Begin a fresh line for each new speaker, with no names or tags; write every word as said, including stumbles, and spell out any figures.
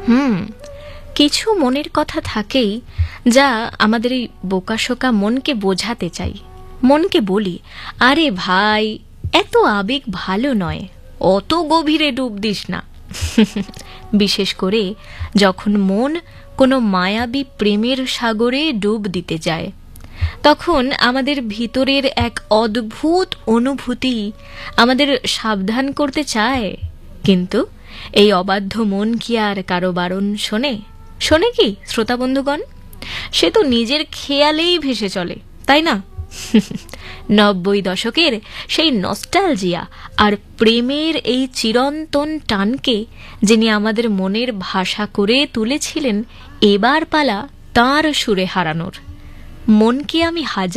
হুম, কিছু মনের কথা থাকেই যা আমাদের এই বোকাশোকা মনকে বোঝাতে চাই। মনকে বলি, আরে ভাই, এত আবেগ ভালো নয়, অত গভীরে ডুব দিস না। বিশেষ করে যখন মন কোনো মায়াবী প্রেমের সাগরে ডুব দিতে যায়, তখন আমাদের ভিতরের এক অদ্ভুত অনুভূতি আমাদের সাবধান করতে চায়। কিন্তু এই অবাধ্য মন কি আর কারো বারণ শোনে? শোনে কি শ্রোতা বন্ধুগণ? সে তো নিজের খেয়ালেই ভেসে চলে, তাই না? নব্বই দশকের সেই নস্টালজিয়া আর প্রেমের এই চিরন্তন টানকে যিনি আমাদের মনের ভাষা করে তুলেছিলেন, এবার পালা তাঁর সুরে হারানোর। মনকে আমি হাজার